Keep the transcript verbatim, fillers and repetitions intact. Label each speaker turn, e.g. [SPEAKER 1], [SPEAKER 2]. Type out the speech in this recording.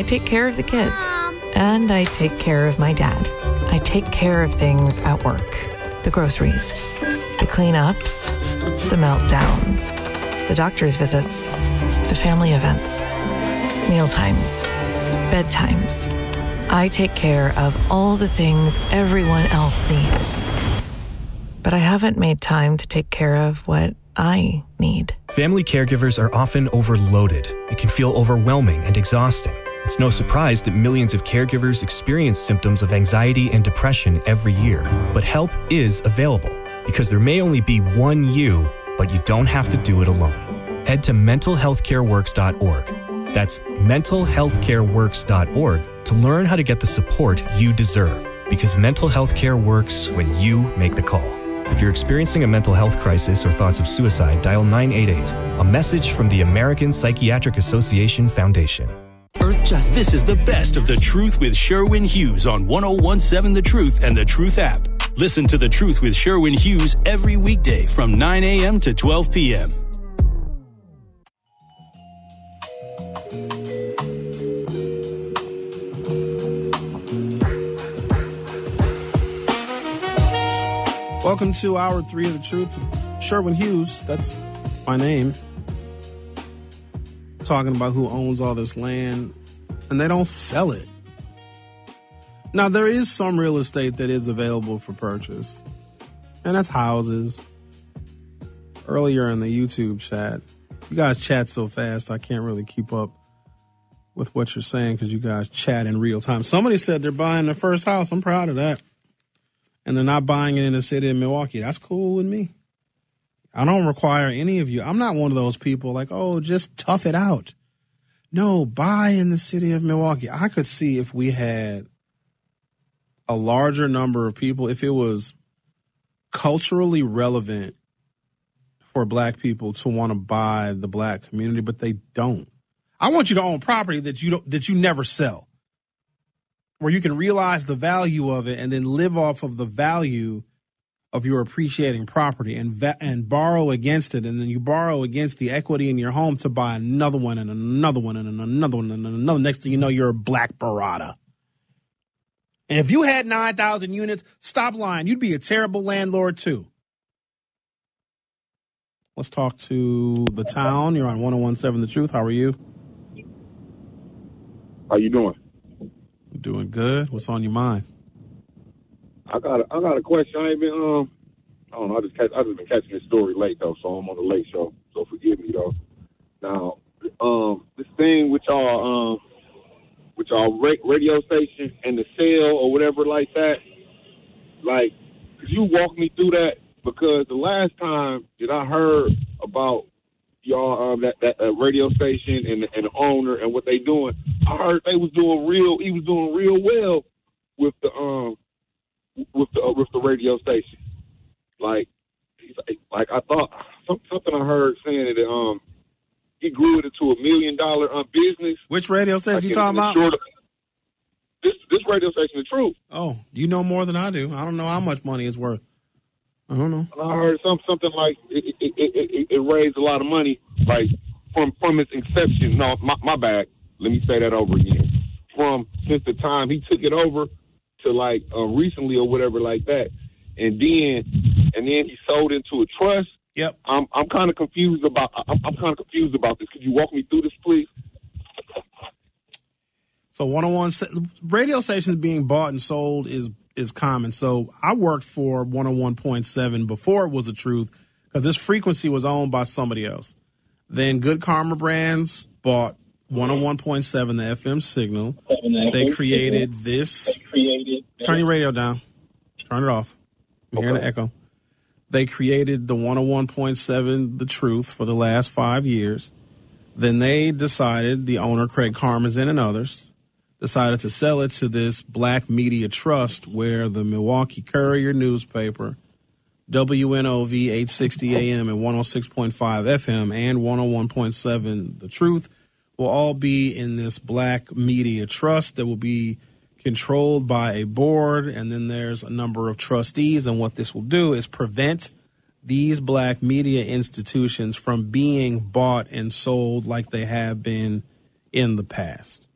[SPEAKER 1] take care of the kids. And I take care of my dad. I take care of things at work. The groceries, the cleanups, the meltdowns, the doctor's visits, the family events, mealtimes, bedtimes. I take care of all the things everyone else needs. But I haven't made time to take care of what I need.
[SPEAKER 2] Family caregivers are often overloaded. It can feel overwhelming and exhausting. It's no surprise that millions of caregivers experience symptoms of anxiety and depression every year. But help is available, because there may only be one you, but you don't have to do it alone. Head to mental health care works dot org. That's mental health care works dot org to learn how to get the support you deserve, because mental health care works when you make the call. If you're experiencing a mental health crisis or thoughts of suicide, dial nine eight eight. A message from the American Psychiatric Association Foundation.
[SPEAKER 3] Earth Just This is the best of The Truth with Sherwin Hughes on one oh one seven The Truth and The Truth app. Listen to The Truth with Sherwin Hughes every weekday from nine a.m. to twelve p.m.
[SPEAKER 4] Welcome to Hour three of The Truth. Sherwin Hughes, that's my name. Talking about who owns all this land, and they don't sell it. Now, there is some real estate that is available for purchase, and that's houses. Earlier in the YouTube chat, you guys chat so fast, I can't really keep up with what you're saying because you guys chat in real time. Somebody said they're buying their first house. I'm proud of that. And they're not buying it in the city of Milwaukee. That's cool with me. I don't require any of you. I'm not one of those people like, oh, just tough it out. No, buy in the city of Milwaukee. I could see if we had a larger number of people, if it was culturally relevant for black people to want to buy the black community, but they don't. I want you to own property that you don't, that you never sell, where you can realize the value of it and then live off of the value of your appreciating property and va- and borrow against it. And then you borrow against the equity in your home to buy another one and another one and another one and another. Next thing you know, you're a black Barada. And if you had nine thousand units, stop lying. You'd be a terrible landlord, too. Let's talk to the town. You're on one oh one seven The Truth. How are you?
[SPEAKER 5] How you doing?
[SPEAKER 4] Doing good. What's on your mind?
[SPEAKER 5] I got a, I got a question. I ain't been um I don't know. I just catch, I just been catching this story late though, so I'm on the late show. So forgive me though. Now, um, this thing with y'all um with y'all radio station and the sale or whatever like that. Like, could you walk me through that? Because the last time that I heard about y'all um that that uh, radio station and the, and the owner and what they doing, I heard they was doing real. He was doing real well with the um. with the uh, with the radio station. Like, like I thought, some, something I heard saying that um he grew it into a million dollar um, business.
[SPEAKER 4] Which radio station
[SPEAKER 5] like
[SPEAKER 4] you talking about?
[SPEAKER 5] Short, this this radio station, The Truth.
[SPEAKER 4] Oh, you know more than I do. I don't know how much money it's worth. I don't know.
[SPEAKER 5] And I heard some something like it it, it, it it raised a lot of money, like from from its inception. No, my, my bad. Let me say that over again. From since the time he took it over to like uh, recently or whatever like that, and then and then he sold into a trust.
[SPEAKER 4] Yep.
[SPEAKER 5] I'm I'm kind of confused about I'm, I'm kind of confused about this. Could you walk me through this, please?
[SPEAKER 4] So one oh one radio stations being bought and sold is is common. So I worked for one oh one point seven before it was The Truth because this frequency was owned by somebody else. Then Good Karma Brands bought one oh one point seven, the F M signal. They created this. Turn your radio down. Turn it off. I'm hearing the echo. They created the one oh one point seven, The Truth, for the last five years. Then they decided, the owner, Craig Karmazin and others, decided to sell it to this black media trust where the Milwaukee Courier newspaper, W N O V eight sixty A M and one oh six point five F M and one oh one point seven The Truth will all be in this black media trust that will be controlled by a board, and then there's a number of trustees, and what this will do is prevent these black media institutions from being bought and sold like they have been in the past.